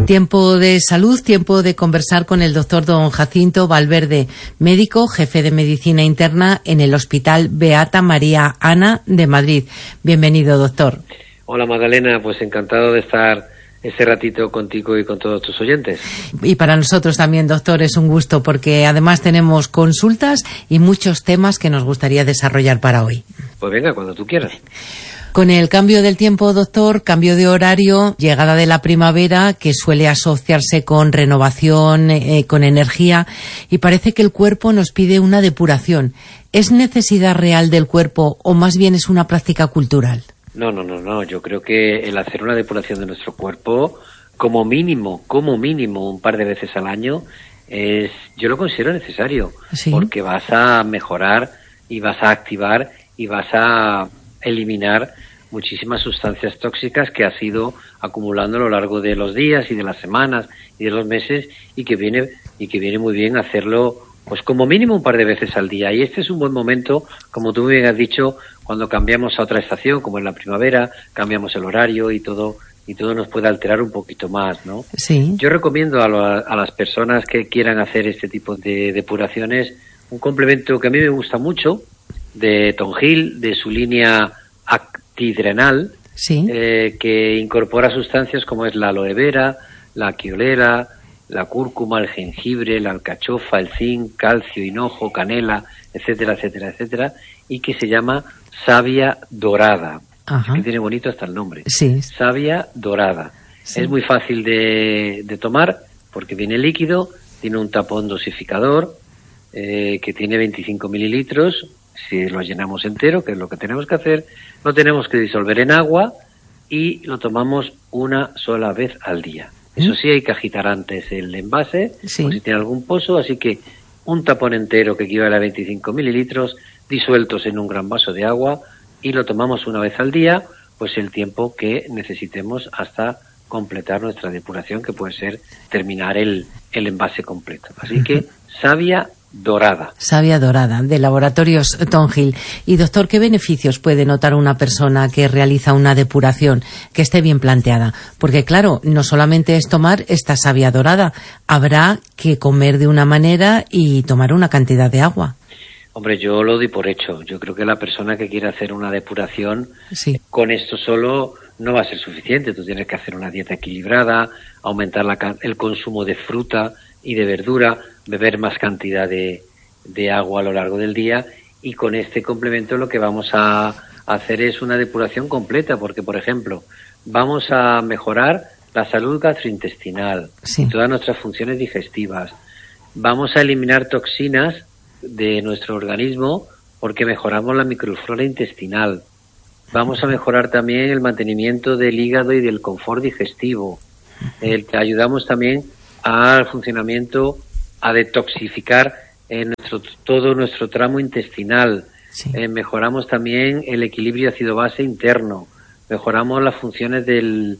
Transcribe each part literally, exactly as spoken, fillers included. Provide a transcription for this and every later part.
Tiempo de salud, tiempo de conversar con el doctor don Jacinto Valverde, médico, jefe de medicina interna en el Hospital Beata María Ana de Madrid. Bienvenido, doctor. Hola, Magdalena, pues encantado de estar este ratito contigo y con todos tus oyentes. Y para nosotros también, doctor, es un gusto porque además tenemos consultas y muchos temas que nos gustaría desarrollar para hoy. Pues venga, cuando tú quieras. Con el cambio del tiempo, doctor, cambio de horario, llegada de la primavera, que suele asociarse con renovación, eh, con energía, y parece que el cuerpo nos pide una depuración. ¿Es necesidad real del cuerpo o más bien es una práctica cultural? No, no, no, no. Yo creo que el hacer una depuración de nuestro cuerpo, como mínimo, como mínimo, un par de veces al año, es, yo lo considero necesario. ¿Sí? Porque vas a mejorar y vas a activar y vas a eliminar muchísimas sustancias tóxicas que has ido acumulando a lo largo de los días y de las semanas y de los meses, y que viene y que viene muy bien hacerlo pues como mínimo un par de veces al día. Y este es un buen momento, como tú bien has dicho, cuando cambiamos a otra estación, como en la primavera, cambiamos el horario y todo y todo nos puede alterar un poquito más, ¿no? Sí. Yo recomiendo a, lo, a las personas que quieran hacer este tipo de depuraciones un complemento que a mí me gusta mucho, de Tonghil, de su línea Actidrenal, sí. eh, que incorpora sustancias como es la aloe vera, la quiolera, la cúrcuma, el jengibre, la alcachofa, el zinc, calcio, hinojo, canela, etcétera, etcétera, etcétera, y que se llama savia dorada. Ajá. Es que tiene bonito hasta el nombre. Sí. Savia dorada. Sí. Es muy fácil de, de tomar porque viene líquido, tiene un tapón dosificador eh, que tiene veinticinco mililitros. Si lo llenamos entero, que es lo que tenemos que hacer, lo tenemos que disolver en agua y lo tomamos una sola vez al día. ¿Mm? Eso sí, hay que agitar antes el envase, sí. por si tiene algún pozo, así que un tapón entero que equivale a veinticinco mililitros disueltos en un gran vaso de agua, y lo tomamos una vez al día, pues el tiempo que necesitemos hasta completar nuestra depuración, que puede ser terminar el, el envase completo. Así que savia dorada. Savia dorada, de Laboratorios Tonghil. Y doctor, ¿qué beneficios puede notar una persona que realiza una depuración que esté bien planteada? Porque claro, no solamente es tomar esta savia dorada, habrá que comer de una manera y tomar una cantidad de agua. Hombre, yo lo doy por hecho. Yo creo que la persona que quiere hacer una depuración, sí. con esto solo no va a ser suficiente. Tú tienes que hacer una dieta equilibrada, aumentar la, el consumo de fruta y de verdura, beber más cantidad de, de agua a lo largo del día, y con este complemento lo que vamos a hacer es una depuración completa, porque, por ejemplo, vamos a mejorar la salud gastrointestinal, sí. y todas nuestras funciones digestivas. Vamos a eliminar toxinas de nuestro organismo porque mejoramos la microflora intestinal. Vamos a mejorar también el mantenimiento del hígado y del confort digestivo. El, ayudamos también al funcionamiento, a detoxificar en nuestro, todo nuestro tramo intestinal. Sí. Eh, mejoramos también el equilibrio ácido-base interno. Mejoramos las funciones del,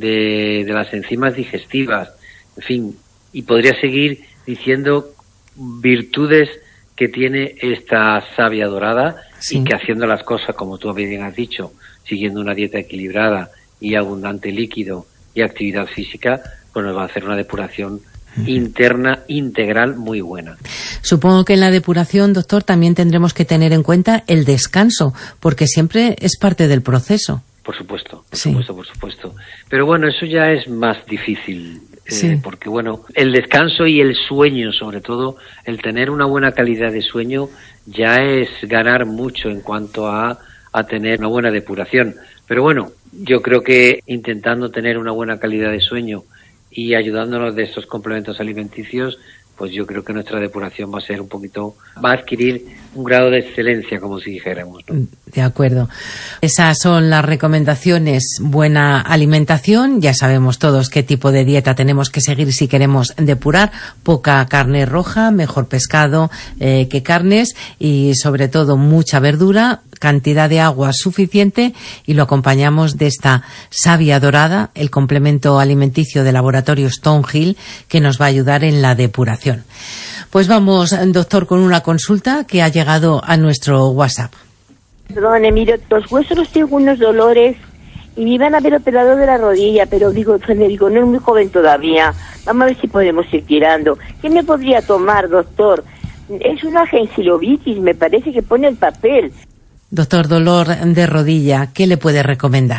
de, de las enzimas digestivas. En fin, y podría seguir diciendo virtudes que tiene esta savia dorada, sí. y que haciendo las cosas como tú bien has dicho, siguiendo una dieta equilibrada y abundante líquido y actividad física, pues nos va a hacer una depuración interna integral muy buena. Supongo que en la depuración, doctor, también tendremos que tener en cuenta el descanso, porque siempre es parte del proceso. Por supuesto, por sí. supuesto, por supuesto. Pero bueno, eso ya es más difícil, eh, sí. porque bueno, el descanso y el sueño, sobre todo, el tener una buena calidad de sueño, ya es ganar mucho en cuanto a, a tener una buena depuración. Pero bueno, yo creo que intentando tener una buena calidad de sueño y ayudándonos de estos complementos alimenticios, pues yo creo que nuestra depuración va a ser un poquito, va a adquirir un grado de excelencia, como si dijéramos, ¿no? De acuerdo. Esas son las recomendaciones. Buena alimentación, ya sabemos todos qué tipo de dieta tenemos que seguir si queremos depurar. Poca carne roja, mejor pescado eh, que carnes, y sobre todo mucha verdura, cantidad de agua suficiente, y lo acompañamos de esta savia dorada, el complemento alimenticio de Laboratorios Tonghil, que nos va a ayudar en la depuración. Pues vamos, doctor, con una consulta que ha llegado a nuestro WhatsApp. Perdone, mire, los huesos los tengo unos dolores y me iban a haber operado de la rodilla, pero digo, Federico, no es muy joven todavía, vamos a ver si podemos ir tirando. ¿Qué me podría tomar, doctor? Es una gingilovitis, me parece que pone el papel. Doctor, dolor de rodilla, ¿qué le puede recomendar?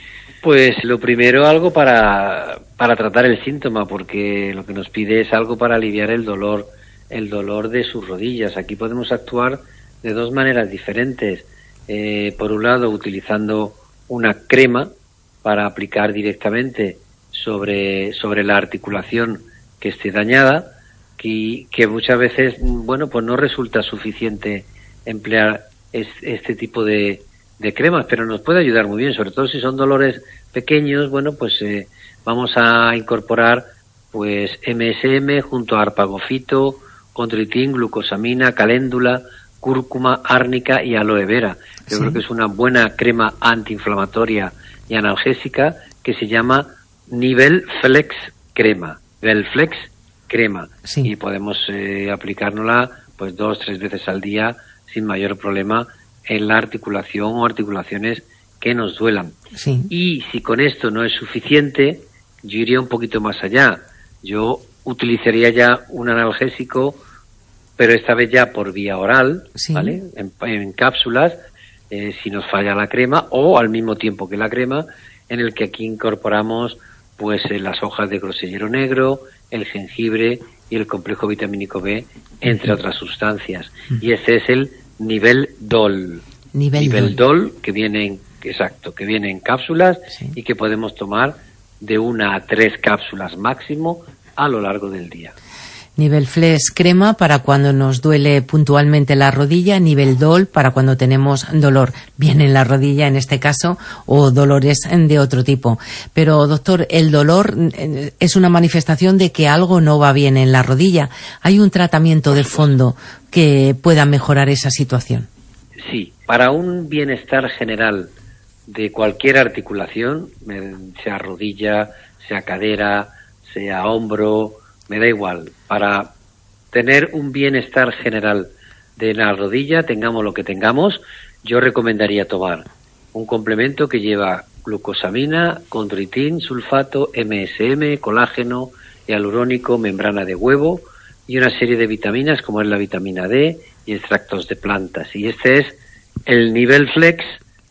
Pues lo primero, algo para, para tratar el síntoma, porque lo que nos pide es algo para aliviar el dolor, el dolor de sus rodillas. Aquí podemos actuar de dos maneras diferentes. Eh, por un lado, utilizando una crema para aplicar directamente sobre, sobre la articulación que esté dañada, que, que muchas veces, bueno, pues no resulta suficiente emplear es, este tipo de, de cremas, pero nos puede ayudar muy bien, sobre todo si son dolores pequeños. Bueno, pues eh, vamos a incorporar pues M S M junto a arpagofito, condroitín, glucosamina, caléndula, cúrcuma, árnica y aloe vera. Yo sí. creo que es una buena crema antiinflamatoria y analgésica que se llama Nivel Flex Crema. Nivel Flex Crema. Sí. Y podemos eh, aplicárnosla pues dos, tres veces al día sin mayor problema en la articulación o articulaciones que nos duelan. Sí. Y si con esto no es suficiente, yo iría un poquito más allá. Yo utilizaría ya un analgésico, pero esta vez ya por vía oral, sí. ¿vale? En, en cápsulas, eh, si nos falla la crema, o al mismo tiempo que la crema, en el que aquí incorporamos pues eh, las hojas de grosellero negro, el jengibre y el complejo vitamínico B, entre uh-huh. otras sustancias. Uh-huh. Y ese es el nivel D O L. Nivel, nivel D O L. D O L, que viene en, exacto, que viene en cápsulas, sí. y que podemos tomar de una a tres cápsulas máximo a lo largo del día. Nivel Flex Crema para cuando nos duele puntualmente la rodilla, nivel D O L para cuando tenemos dolor bien en la rodilla en este caso, o dolores de otro tipo. Pero doctor, el dolor es una manifestación de que algo no va bien en la rodilla. ¿Hay un tratamiento de fondo que pueda mejorar esa situación? Sí, para un bienestar general de cualquier articulación, sea rodilla, sea cadera, sea hombro, me da igual, para tener un bienestar general de la rodilla, tengamos lo que tengamos, yo recomendaría tomar un complemento que lleva glucosamina, condroitín, sulfato, M S M, colágeno, hialurónico, membrana de huevo y una serie de vitaminas como es la vitamina D y extractos de plantas. Y este es el nivel Flex,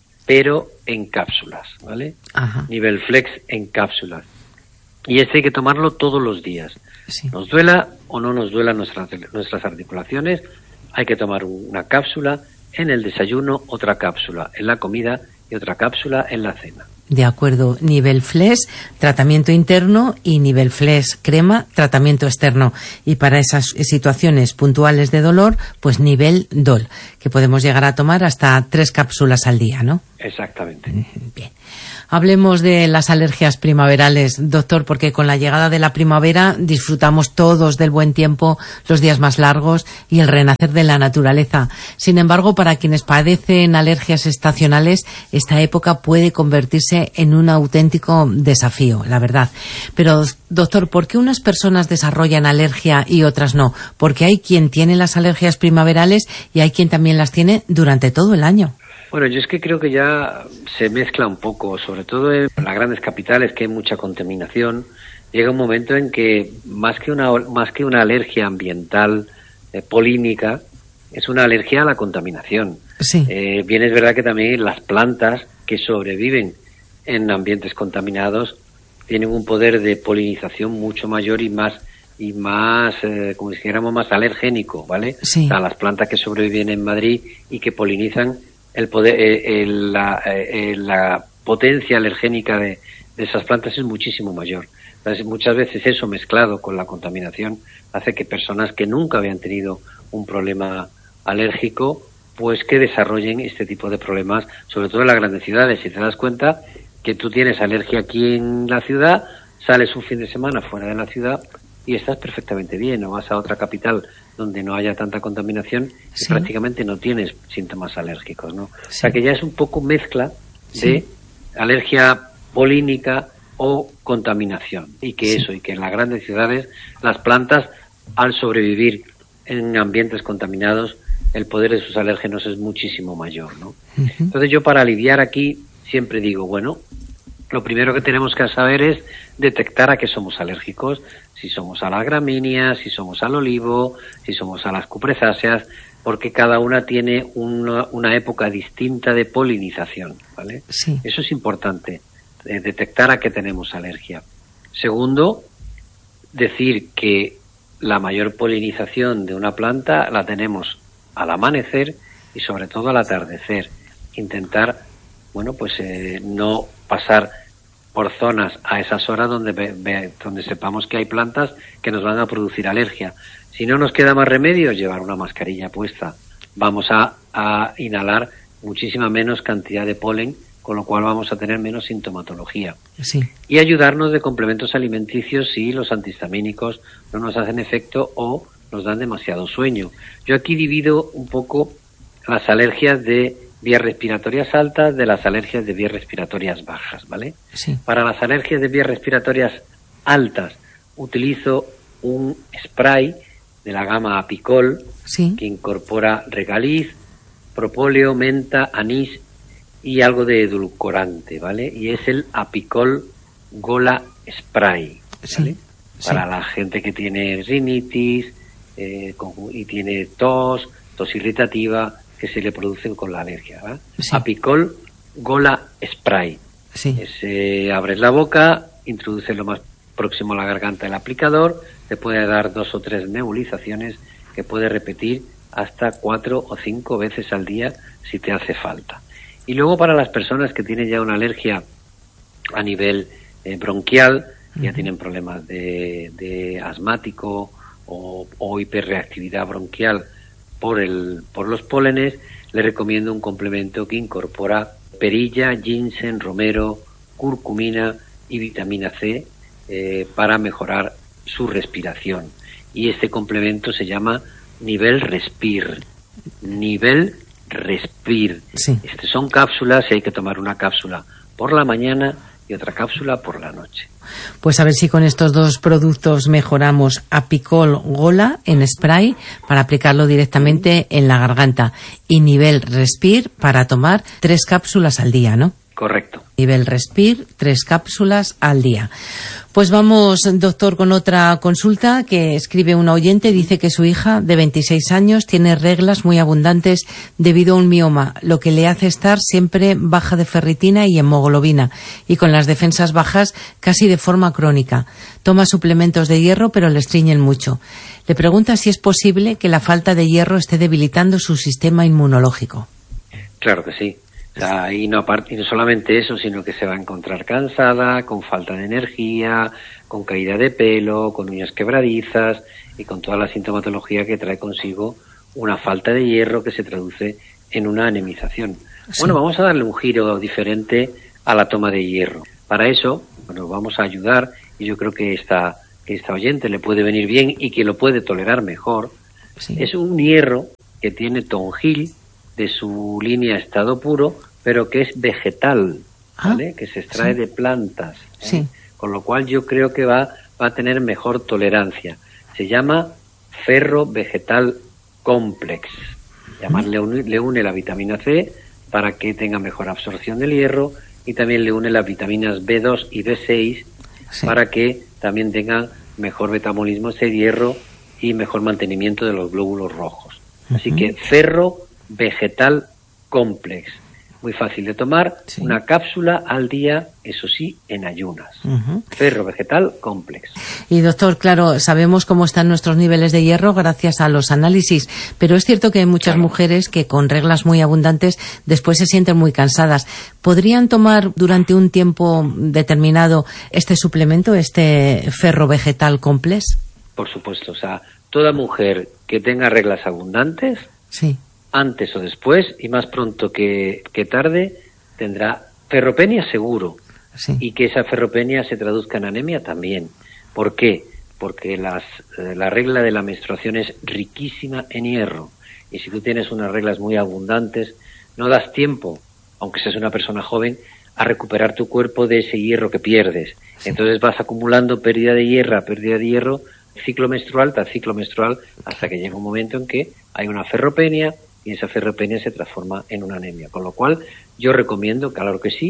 pero en cápsulas, ¿vale? Ajá. Nivel Flex en cápsulas. Y este hay que tomarlo todos los días. Sí. Nos duela o no nos duelan nuestras, nuestras articulaciones, hay que tomar una cápsula en el desayuno, otra cápsula en la comida y otra cápsula en la cena. De acuerdo, nivel Flex, tratamiento interno, y nivel Flex Crema, tratamiento externo. Y para esas situaciones puntuales de dolor, pues nivel D O L, que podemos llegar a tomar hasta tres cápsulas al día, ¿no? Exactamente. Bien. Hablemos de las alergias primaverales, doctor, porque con la llegada de la primavera disfrutamos todos del buen tiempo, los días más largos y el renacer de la naturaleza. Sin embargo, para quienes padecen alergias estacionales, esta época puede convertirse en un auténtico desafío, la verdad. Pero, doctor, ¿por qué unas personas desarrollan alergia y otras no? Porque hay quien tiene las alergias primaverales y hay quien también las tiene durante todo el año. Bueno, yo es que creo que ya se mezcla un poco, sobre todo en las grandes capitales, que hay mucha contaminación. Llega un momento en que más que una más que una alergia ambiental eh, polínica, es una alergia a la contaminación. Sí. Eh, bien es verdad que también las plantas que sobreviven en ambientes contaminados tienen un poder de polinización mucho mayor y más y más, eh, como si dijéramos, más alergénico, ¿vale? Sí. O sea, las plantas que sobreviven en Madrid y que polinizan, el poder, eh, el, la, eh, la potencia alergénica de, de esas plantas es muchísimo mayor. Entonces, muchas veces eso mezclado con la contaminación hace que personas que nunca habían tenido un problema alérgico, pues que desarrollen este tipo de problemas, sobre todo en las grandes ciudades. Si te das cuenta que tú tienes alergia aquí en la ciudad, sales un fin de semana fuera de la ciudad y estás perfectamente bien, o vas a otra capital donde no haya tanta contaminación, sí, y prácticamente no tienes síntomas alérgicos, ¿no? Sí. O sea que ya es un poco mezcla de sí. alergia polínica o contaminación, y que sí. eso, y que en las grandes ciudades las plantas, al sobrevivir en ambientes contaminados, el poder de sus alérgenos es muchísimo mayor, ¿no? Uh-huh. Entonces yo, para aliviar aquí, siempre digo, bueno, lo primero que tenemos que saber es detectar a qué somos alérgicos, si somos a las gramíneas, si somos al olivo, si somos a las cupresáceas, porque cada una tiene una, una época distinta de polinización, ¿vale? Sí. Eso es importante, eh, detectar a qué tenemos alergia. Segundo, decir que la mayor polinización de una planta la tenemos al amanecer y sobre todo al atardecer. Intentar, bueno, pues eh, no pasar por zonas a esas horas donde, ve, ve, donde sepamos que hay plantas que nos van a producir alergia. Si no nos queda más remedio, llevar una mascarilla puesta. Vamos a, a inhalar muchísima menos cantidad de polen, con lo cual vamos a tener menos sintomatología. Sí. Y ayudarnos de complementos alimenticios si los antihistamínicos no nos hacen efecto o nos dan demasiado sueño. Yo aquí divido un poco las alergias de vías respiratorias altas de las alergias de vías respiratorias bajas, ¿vale? Sí. Para las alergias de vías respiratorias altas utilizo un spray de la gama Apicol, sí, que incorpora regaliz, propóleo, menta, anís y algo de edulcorante, ¿vale? Y es el Apicol Gola Spray, ¿vale? Sí. Para sí. la gente que tiene rinitis eh, con, y tiene tos, tos irritativa, que se le producen con la alergia, ¿vale? Sí. Apicol Gola Spray. Sí. Se abres la boca, introduces lo más próximo a la garganta el aplicador, te puede dar dos o tres nebulizaciones que puedes repetir hasta cuatro o cinco veces al día si te hace falta. Y luego para las personas que tienen ya una alergia a nivel eh, bronquial, uh-huh. ya tienen problemas de, de asmático o, o hiperreactividad bronquial por el por los pólenes, le recomiendo un complemento que incorpora perilla, ginseng, romero, curcumina y vitamina C eh, para mejorar su respiración. Y este complemento se llama Nivel Respir. Nivel Respir. Sí. Este son cápsulas y hay que tomar una cápsula por la mañana y otra cápsula por la noche. Pues a ver si con estos dos productos mejoramos Apicol Gola en spray para aplicarlo directamente en la garganta y Nivel Respir para tomar tres cápsulas al día, ¿no? Correcto. Nivel Respir, tres cápsulas al día. Pues vamos, doctor, con otra consulta que escribe una oyente. Dice que su hija de veintiséis años tiene reglas muy abundantes debido a un mioma, lo que le hace estar siempre baja de ferritina y hemoglobina y con las defensas bajas casi de forma crónica. Toma suplementos de hierro, pero le estreñen mucho. Le pregunta si es posible que la falta de hierro esté debilitando su sistema inmunológico. Claro que sí. O sea, y, no apart- y no solamente eso, sino que se va a encontrar cansada, con falta de energía, con caída de pelo, con uñas quebradizas y con toda la sintomatología que trae consigo una falta de hierro que se traduce en una anemización. Sí. Bueno, vamos a darle un giro diferente a la toma de hierro. Para eso, bueno, vamos a ayudar, y yo creo que esta, que esta oyente le puede venir bien y que lo puede tolerar mejor. Sí. Es un hierro que tiene tonjil de su línea estado puro, pero que es vegetal, ¿vale? Ah, que se extrae sí. de plantas, ¿eh? Sí. Con lo cual yo creo que va, va a tener mejor tolerancia. Se llama Ferro Vegetal Complex. Además le une, le une la vitamina C para que tenga mejor absorción del hierro y también le une las vitaminas B dos y B seis sí. para que también tenga mejor metabolismo ese hierro y mejor mantenimiento de los glóbulos rojos. Uh-huh. Así que Ferro Vegetal Complex. Muy fácil de tomar, sí. una cápsula al día, eso sí, en ayunas. Uh-huh. Ferro Vegetal Complex. Y doctor, claro, sabemos cómo están nuestros niveles de hierro gracias a los análisis, pero es cierto que hay muchas claro. mujeres que con reglas muy abundantes después se sienten muy cansadas. ¿Podrían tomar durante un tiempo determinado este suplemento, este Ferro Vegetal Complex? Por supuesto, o sea, toda mujer que tenga reglas abundantes... Sí. antes o después, y más pronto que, que tarde, tendrá ferropenia seguro. Sí. Y que esa ferropenia se traduzca en anemia también. ¿Por qué? Porque las, eh, la regla de la menstruación es riquísima en hierro. Y si tú tienes unas reglas muy abundantes, no das tiempo, aunque seas una persona joven, a recuperar tu cuerpo de ese hierro que pierdes. Sí. Entonces vas acumulando pérdida de hierro, pérdida de hierro, ciclo menstrual tras ciclo menstrual, hasta que llega un momento en que hay una ferropenia, y esa ferropenia se transforma en una anemia. Con lo cual, yo recomiendo, claro que sí,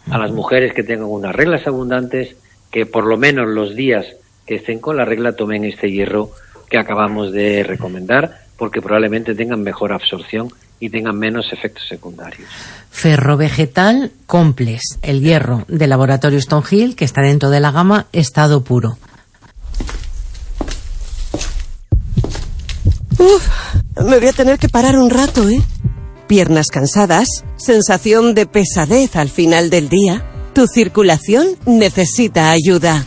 A las mujeres que tengan unas reglas abundantes, que por lo menos los días que estén con la regla tomen este hierro que acabamos de recomendar, porque probablemente tengan mejor absorción y tengan menos efectos secundarios. Ferrovegetal Complex, el hierro de Laboratorios Tongill, que está dentro de la gama estado puro. Uf, me voy a tener que parar un rato, ¿eh? Piernas cansadas, sensación de pesadez al final del día. Tu circulación necesita ayuda.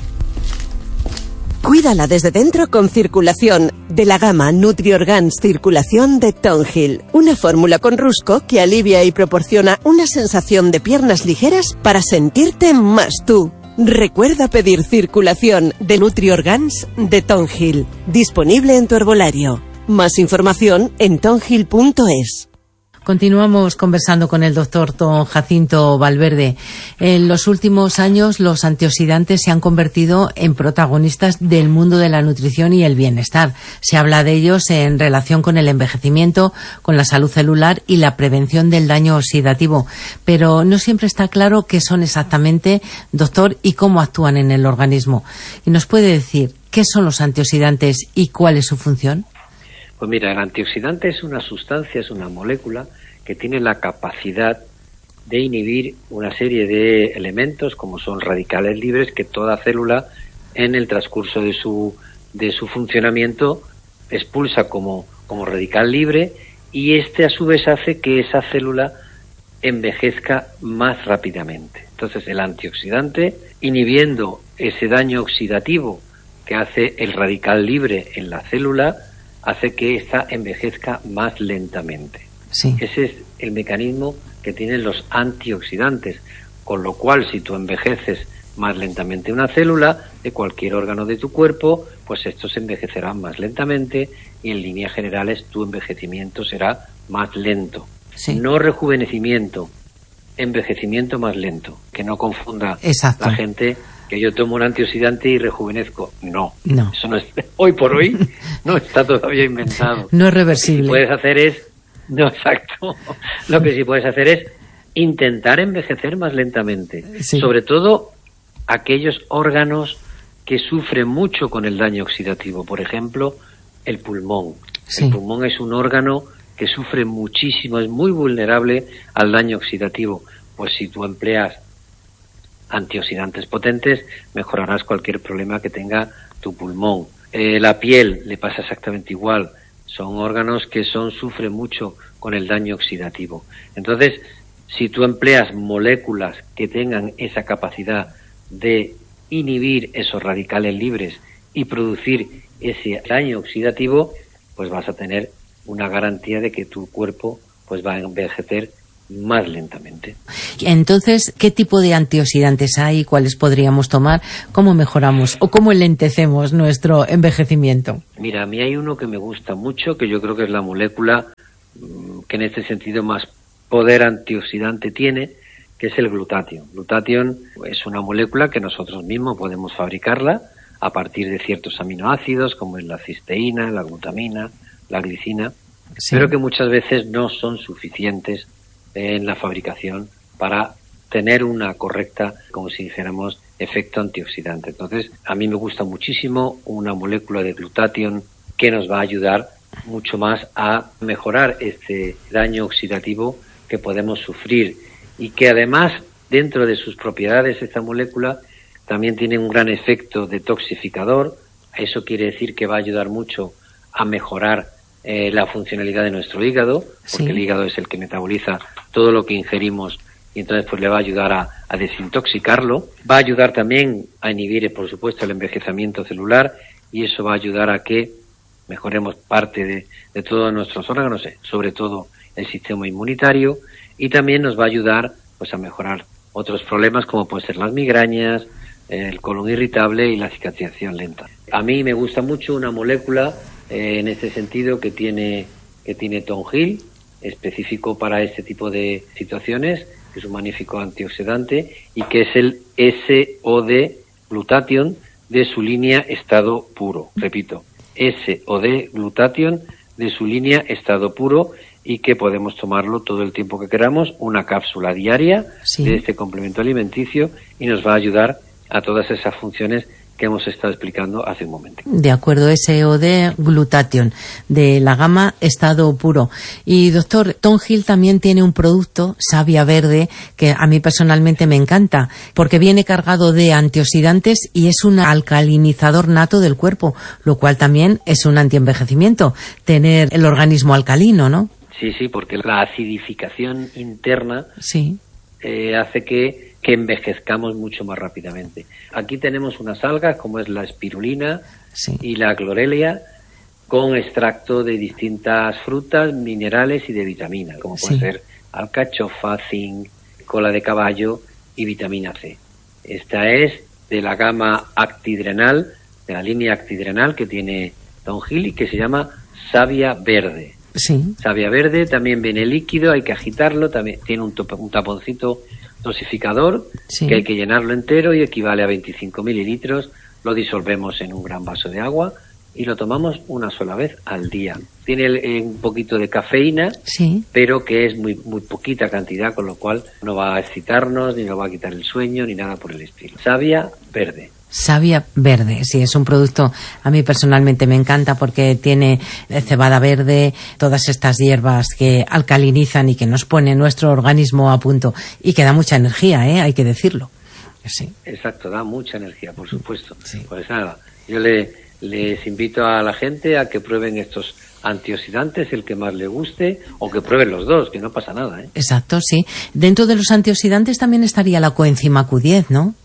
Cuídala desde dentro con Circulación, de la gama NutriOrgans Circulación de Tongill. Una fórmula con rusco que alivia y proporciona una sensación de piernas ligeras para sentirte más tú. Recuerda pedir Circulación de NutriOrgans de Tongill. Disponible en tu herbolario. Más información en tongill punto es. Continuamos conversando con el doctor don Jacinto Valverde. En los últimos años los antioxidantes se han convertido en protagonistas del mundo de la nutrición y el bienestar. Se habla de ellos en relación con el envejecimiento, con la salud celular y la prevención del daño oxidativo. Pero no siempre está claro qué son exactamente, doctor, y cómo actúan en el organismo. ¿Y nos puede decir qué son los antioxidantes y cuál es su función? Pues mira, el antioxidante es una sustancia, es una molécula que tiene la capacidad de inhibir una serie de elementos como son radicales libres que toda célula en el transcurso de su de su funcionamiento expulsa como, como radical libre, y este a su vez hace que esa célula envejezca más rápidamente. Entonces el antioxidante, inhibiendo ese daño oxidativo que hace el radical libre en la célula, hace que ésta envejezca más lentamente. Sí. Ese es el mecanismo que tienen los antioxidantes, con lo cual si tú envejeces más lentamente una célula de cualquier órgano de tu cuerpo, pues estos envejecerán más lentamente y en líneas generales tu envejecimiento será más lento. Sí. No rejuvenecimiento, envejecimiento más lento, que no confunda Exacto. la gente que yo tomo un antioxidante y rejuvenezco. No, no. Eso no es, hoy por hoy no está todavía inventado. No es reversible. Lo que sí puedes hacer es, no exacto, lo que sí puedes hacer es intentar envejecer más lentamente. Sí. Sobre todo aquellos órganos que sufren mucho con el daño oxidativo. Por ejemplo, el pulmón. Sí. El pulmón es un órgano que sufre muchísimo, es muy vulnerable al daño oxidativo. Pues si tú empleas antioxidantes potentes, mejorarás cualquier problema que tenga tu pulmón. Eh, la piel le pasa exactamente igual. Son órganos que son sufren mucho con el daño oxidativo. Entonces, si tú empleas moléculas que tengan esa capacidad de inhibir esos radicales libres y producir ese daño oxidativo, pues vas a tener una garantía de que tu cuerpo pues va a envejecer más lentamente. Entonces, ¿qué tipo de antioxidantes hay? ¿Cuáles podríamos tomar? ¿Cómo mejoramos o cómo lentecemos nuestro envejecimiento? Mira, a mí hay uno que me gusta mucho, que yo creo que es la molécula mmm, que en este sentido más poder antioxidante tiene, que es el glutatión. Glutatión es una molécula que nosotros mismos podemos fabricarla a partir de ciertos aminoácidos, como es la cisteína, la glutamina, la glicina, sí. Pero que muchas veces no son suficientes en la fabricación para tener una correcta, como si dijéramos, efecto antioxidante. Entonces, a mí me gusta muchísimo una molécula de glutatión que nos va a ayudar mucho más a mejorar este daño oxidativo que podemos sufrir, y que además, dentro de sus propiedades, esta molécula también tiene un gran efecto detoxificador. Eso quiere decir que va a ayudar mucho a mejorar eh, la funcionalidad de nuestro hígado, porque sí. El hígado es el que metaboliza todo lo que ingerimos y entonces pues le va a ayudar a, a desintoxicarlo. Va a ayudar también a inhibir, por supuesto, el envejecimiento celular, y eso va a ayudar a que mejoremos parte de, de todos nuestros órganos, sobre todo el sistema inmunitario, y también nos va a ayudar pues a mejorar otros problemas como pueden ser las migrañas, el colon irritable y la cicatrización lenta. A mí me gusta mucho una molécula eh, en este sentido que tiene que tiene Tongill, específico para este tipo de situaciones, que es un magnífico antioxidante, y que es el S O D glutatión de su línea estado puro. Repito, S O D glutatión de su línea estado puro, y que podemos tomarlo todo el tiempo que queramos, una cápsula diaria sí. de este complemento alimenticio, y nos va a ayudar a todas esas funciones que hemos estado explicando hace un momento. De acuerdo, S O D Glutathione, de la gama estado puro. Y doctor, Tonghil también tiene un producto, Savia Verde, que a mí personalmente me encanta, porque viene cargado de antioxidantes y es un alcalinizador nato del cuerpo, lo cual también es un antienvejecimiento, tener el organismo alcalino, ¿no? Sí, sí, porque la acidificación interna sí. eh, hace que que envejezcamos mucho más rápidamente. Aquí tenemos unas algas como es la espirulina sí. y la clorelia, con extracto de distintas frutas, minerales y de vitaminas, como sí. puede ser alcachofa, zinc, cola de caballo y vitamina C. Esta es de la gama actidrenal, de la línea actidrenal que tiene Tonghil y que se llama Savia Verde. Sí. Savia Verde también viene líquido, hay que agitarlo, también tiene un, top, un taponcito dosificador sí. que hay que llenarlo entero y equivale a veinticinco mililitros. Lo disolvemos en un gran vaso de agua y lo tomamos una sola vez al día. Tiene el, eh, un poquito de cafeína, sí. pero que es muy muy poquita cantidad, con lo cual no va a excitarnos, ni nos va a quitar el sueño, ni nada por el estilo. Savia Verde. Savia Verde, sí, es un producto, a mí personalmente me encanta porque tiene cebada verde, todas estas hierbas que alcalinizan y que nos ponen nuestro organismo a punto y que da mucha energía, ¿eh? Hay que decirlo. Sí. Exacto, da mucha energía, por supuesto. Sí. Pues nada, yo le, les invito a la gente a que prueben estos antioxidantes, el que más le guste, o que prueben los dos, que no pasa nada, ¿eh? Exacto, sí. Dentro de los antioxidantes también estaría la coenzima Q diez, ¿no?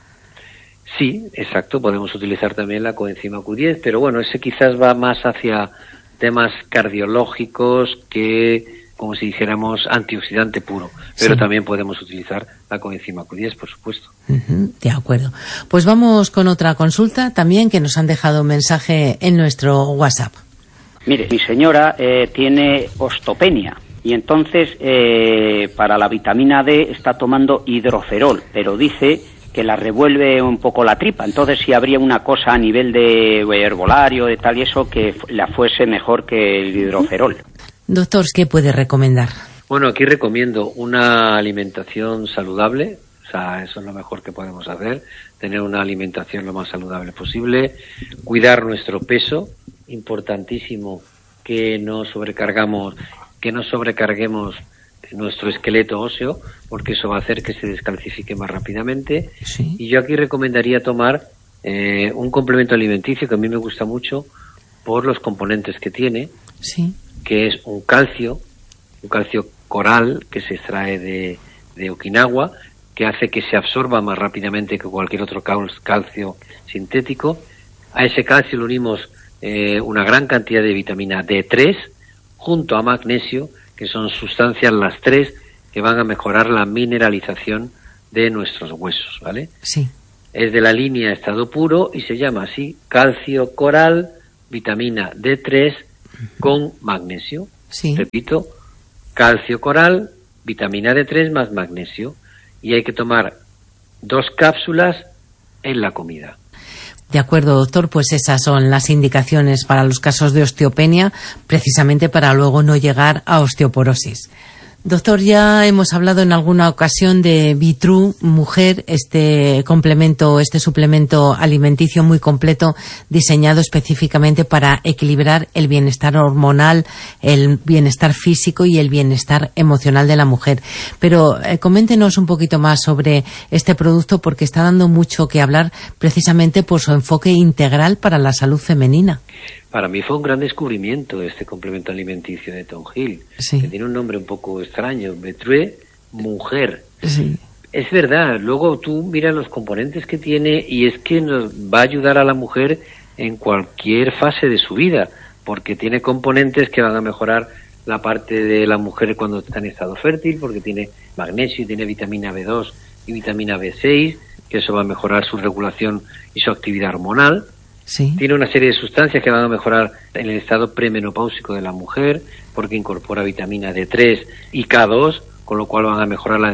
Sí, exacto, podemos utilizar también la coenzima Q diez, pero bueno, ese quizás va más hacia temas cardiológicos que, como si dijéramos, antioxidante puro, pero sí. también podemos utilizar la coenzima Q diez, por supuesto. Uh-huh, de acuerdo. Pues vamos con otra consulta también, que nos han dejado un mensaje en nuestro WhatsApp. Mire, mi señora eh, tiene osteopenia y entonces eh, para la vitamina D está tomando hidroferol, pero dice que la revuelve un poco la tripa. Entonces, si habría una cosa a nivel de herbolario, de tal y eso, que la fuese mejor que el hidroferol. Doctor, ¿qué puede recomendar? Bueno, aquí recomiendo una alimentación saludable, o sea, eso es lo mejor que podemos hacer, tener una alimentación lo más saludable posible, cuidar nuestro peso, importantísimo que no sobrecargamos, que no sobrecarguemos nuestro esqueleto óseo, porque eso va a hacer que se descalcifique más rápidamente. Sí. Y yo aquí recomendaría tomar eh, un complemento alimenticio que a mí me gusta mucho por los componentes que tiene, sí. que es un calcio, un calcio coral que se extrae de, de Okinawa, que hace que se absorba más rápidamente que cualquier otro calcio sintético. A ese calcio le unimos eh, una gran cantidad de vitamina D tres junto a magnesio, que son sustancias las tres que van a mejorar la mineralización de nuestros huesos, ¿vale? Sí. Es de la línea estado puro y se llama así calcio coral, vitamina D tres con magnesio. Sí. Repito, calcio coral, vitamina D tres más magnesio. Y hay que tomar dos cápsulas en la comida. De acuerdo, doctor, pues esas son las indicaciones para los casos de osteopenia, precisamente para luego no llegar a osteoporosis. Doctor, ya hemos hablado en alguna ocasión de Vitru Mujer, este complemento, este suplemento alimenticio muy completo, diseñado específicamente para equilibrar el bienestar hormonal, el bienestar físico y el bienestar emocional de la mujer. Pero eh, coméntenos un poquito más sobre este producto, porque está dando mucho que hablar precisamente por su enfoque integral para la salud femenina. Para mí fue un gran descubrimiento este complemento alimenticio de Tonghil, sí. que tiene un nombre un poco extraño, Vitru Mujer. Sí. Es verdad, luego tú miras los componentes que tiene y es que nos va a ayudar a la mujer en cualquier fase de su vida, porque tiene componentes que van a mejorar la parte de la mujer cuando está en estado fértil, porque tiene magnesio y tiene vitamina B dos y vitamina B seis, que eso va a mejorar su regulación y su actividad hormonal. Sí. Tiene una serie de sustancias que van a mejorar en el estado premenopáusico de la mujer, porque incorpora vitamina D tres y K dos, con lo cual van a mejorar la